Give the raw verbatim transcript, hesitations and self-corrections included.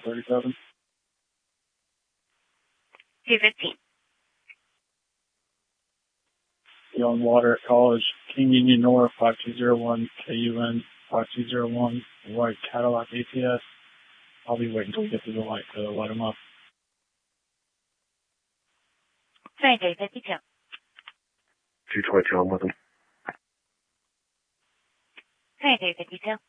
thirty-seven. two fifteen. Young Water at College, King Union North, five two zero one, K U N, five two zero one, white Cadillac A T S. I'll be waiting until we get to the light to light them up. twenty-three fifty-two. two twenty-two, I'm with them. twenty-three fifty-two.